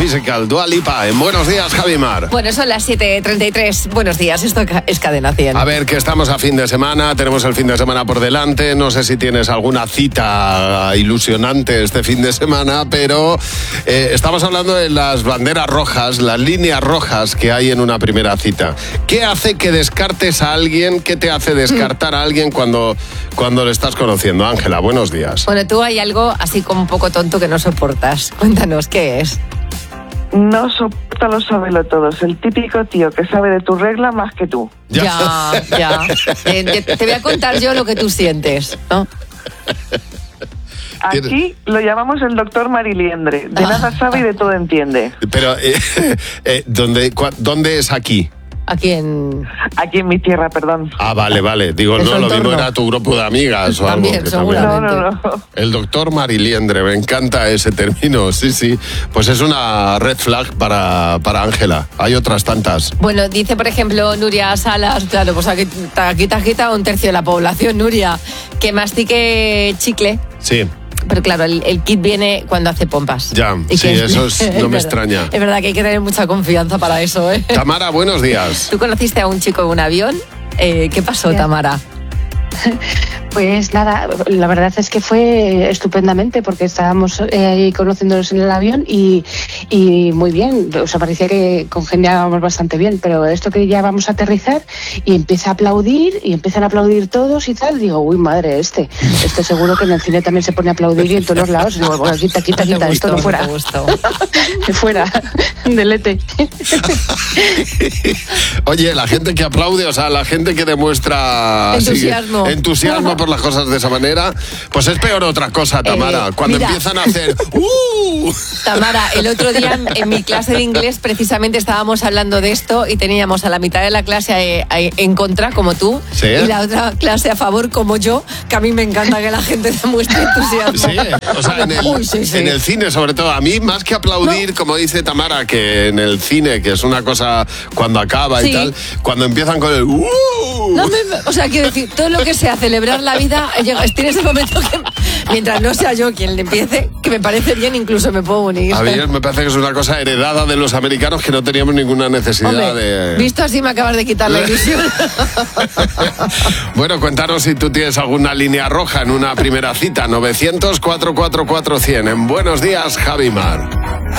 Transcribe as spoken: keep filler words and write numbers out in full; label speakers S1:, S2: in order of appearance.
S1: Physical, Dua Lipa. En Buenos Días, Javimar.
S2: Bueno, son las siete treinta y tres. Buenos días, esto es Cadena cien.
S1: A ver, que estamos a fin de semana, tenemos el fin de semana por delante. No sé si tienes alguna cita ilusionante este fin de semana, pero eh, estamos hablando de las banderas rojas, las líneas rojas que hay en una primera cita. ¿Qué hace que descartes a alguien? ¿Qué te hace descartar a alguien cuando, cuando le estás conociendo? Ángela, buenos días.
S2: Bueno, tú hay algo así como un poco tonto que no soportas. Cuéntanos, ¿qué es?
S3: No soporta los sabelotodos, el típico tío que sabe de tu regla más que tú.
S2: Ya, ya. ya. Te, te, te voy a contar yo lo que tú sientes, ¿no?
S3: Aquí lo llamamos el doctor Mariliendre. De nada sabe y de todo entiende.
S1: Pero, eh, eh, ¿dónde, cua, ¿dónde es aquí?
S2: Aquí en...
S3: Aquí en mi tierra, perdón.
S1: Ah, vale, vale. Digo, no, lo mismo era tu grupo de amigas o
S2: también,
S1: algo. Que
S2: seguramente.
S3: No, no, no.
S1: El doctor Mariliendre, me encanta ese término, sí, sí. Pues es una red flag para para Ángela. Hay otras tantas.
S2: Bueno, dice, por ejemplo, Nuria Salas, claro, pues aquí, aquí te has quitado un tercio de la población, Nuria, que mastique chicle.
S1: Sí.
S2: Pero claro, el, el kit viene cuando hace pompas.
S1: Ya,
S2: y
S1: sí,
S2: es,
S1: eso es, no
S2: es
S1: me
S2: verdad,
S1: extraña.
S2: Es verdad que hay que tener mucha confianza para eso, ¿eh?
S1: Tamara, buenos días.
S2: ¿Tú conociste a un chico en un avión? Eh, ¿Qué pasó, Tamara?
S4: Pues nada, la verdad es que fue estupendamente porque estábamos eh, ahí conociéndonos en el avión y, y muy bien, o sea, parecía que congeniábamos bastante bien, pero esto que ya vamos a aterrizar y empieza a aplaudir y empiezan a aplaudir todos y tal, digo, uy, madre, este, este seguro que en el cine también se pone a aplaudir y en todos los lados, digo, bueno, quita, quita, quita,
S2: gustó,
S4: esto no fuera, que fuera, delete.
S1: Oye, la gente que aplaude, o sea, la gente que demuestra
S2: entusiasmo,
S1: sí, entusiasmo por las cosas de esa manera, pues es peor otra cosa, Tamara, eh, cuando mira, empiezan a hacer ¡uh!
S2: Tamara, el otro día en, en mi clase de inglés precisamente estábamos hablando de esto y teníamos a la mitad de la clase eh, eh, en contra, como tú,
S1: ¿sí?
S2: Y la otra clase a favor, como yo, que a mí me encanta que la gente demuestre entusiasmo.
S1: Sí, o sea, en el, Uy, sí, sí. en el cine sobre todo, a mí más que aplaudir, no. como dice Tamara, que en el cine, que es una cosa cuando acaba sí. y tal, cuando empiezan con el ¡uh!
S2: No me, o sea, quiero decir, todo lo que sea celebrar la vida, tiene ese momento que, mientras no sea yo quien le empiece, que me parece bien, incluso me puedo unir.
S1: A mí me parece que es una cosa heredada de los americanos que no teníamos ninguna necesidad. Hombre, de...
S2: Visto así me acabas de quitar la ilusión.
S1: Bueno, cuéntanos si tú tienes alguna línea roja en una primera cita. novecientos, cuatrocientos cuarenta y cuatro cien. En Buenos Días, Javimar.